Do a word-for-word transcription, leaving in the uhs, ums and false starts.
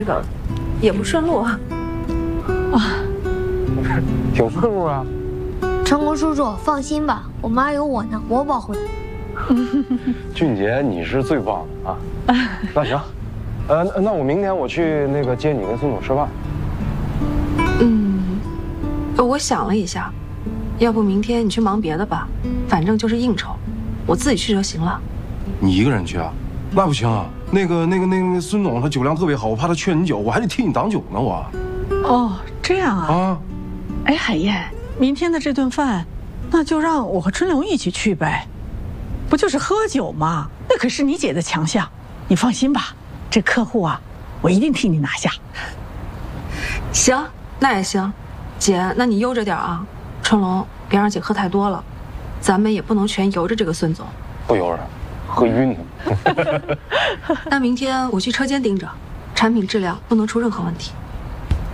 这个也不顺路啊。 啊，挺顺路啊。 成功叔叔，放心吧，我妈有我呢，我保护她。 俊杰，你是最棒的啊！那行，呃，那我明天我去那个接你跟孙总吃饭。 嗯，我想了一下，要不明天你去忙别的吧，反正就是应酬，我自己去就行了。 你一个人去啊？那不行啊！那个、那个、那个、那个孙总他酒量特别好，我怕他劝你酒，我还得替你挡酒呢，我。 哦，这样啊。 啊。 哎，海燕，明天的这顿饭，那就让我和春龙一起去呗。不就是喝酒吗？那可是你姐的强项，你放心吧，这客户啊，我一定替你拿下。 行，那也行，姐，那你悠着点啊，春龙，别让姐喝太多了，咱们也不能全由着这个孙总。 不由着，喝晕他。 那明天我去车间盯着，产品质量不能出任何问题。